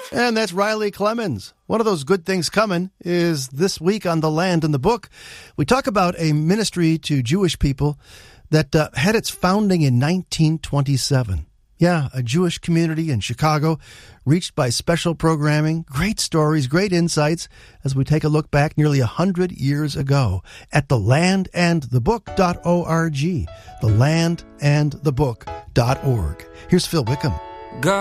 And that's Riley Clemens. One of those good things coming is this week on The Land and the Book. We talk about a ministry to Jewish people that had its founding in 1927. Yeah, a Jewish community in Chicago, reached by special programming, great stories, great insights, as we take a look back nearly 100 years ago at thelandandthebook.org, thelandandthebook.org. Here's Phil Wickham.